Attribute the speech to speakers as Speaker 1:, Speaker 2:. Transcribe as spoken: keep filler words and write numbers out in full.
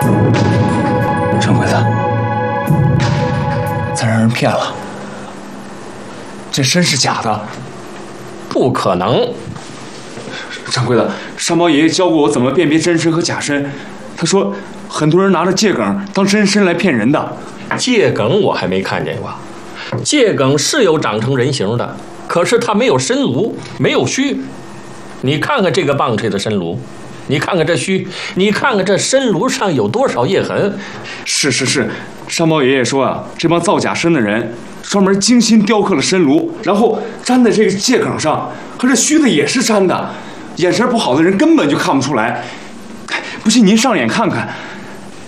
Speaker 1: 掌柜的，咱让人骗了，这参是假的。
Speaker 2: 不可能。
Speaker 1: 掌柜的，山猫爷爷教过我怎么辨别真参和假参，他说很多人拿着桔梗当真参来骗人的。
Speaker 2: 桔梗我还没看见过，桔梗是有长成人形的，可是它没有参炉，没有须。你看看这个棒槌的参炉，你看看这须，你看看这参炉上有多少叶痕。
Speaker 1: 是是是，山猫爷爷说啊，这帮造假参的人专门精心雕刻了参炉，然后粘在这个桔梗上，和这须子也是粘的，眼神不好的人根本就看不出来。不信您上眼看看。